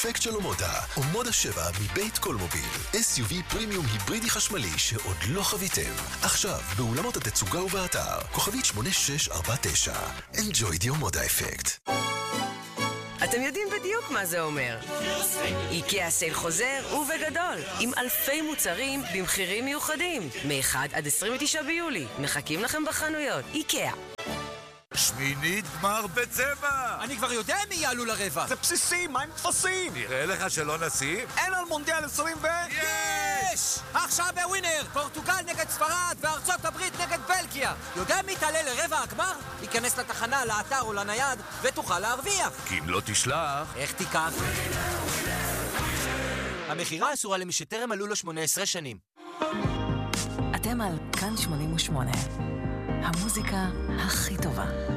אפקט של מודה, או מודה 7 מבית קולמוביל. SUV פרימיום היברידי חשמלי שעוד לא חוויתם. עכשיו, באולמות התצוגה ובאתר, כוכבית 8649. Enjoy the מודה אפקט. אתם יודעים בדיוק מה זה אומר. איקאה סייל חוזר ובגדול, עם אלפי מוצרים במחירים מיוחדים. מ-1 עד 29 ביולי. מחכים לכם בחנויות. איקאה. שמינית גמר בצבע! אני כבר יודע מי יעלו לרבע. זה בסיסי, מה עם תפסים? נראה לך שלא נשים? אין על מונדיאל 20 יש! עכשיו בווינר, פורטוגל נגד ספרד וארצות הברית נגד בלגיה. יודע מי תעלה לרבע הגמר? ייכנס לתחנה, לאתר או לנייד ותוכל להרוויח. כי אם לא תשלח... איך תיקח? המחירה אסורה למי שטרם עלו לו 18 שנים. אתם על כאן 88. המוזיקה הכי טובה.